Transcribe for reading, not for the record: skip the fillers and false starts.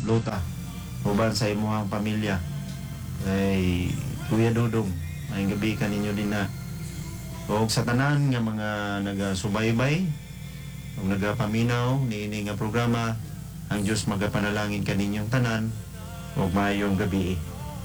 luta uban sa imuhang pamilya. Ay Kuya Dudong, may gabi kaninyo din na. O sa tanan nga mga nagasubaybay o nagapaminaw niini nga programa, ang Diyos magapanalangin kaninyong tanan o mayong gabi.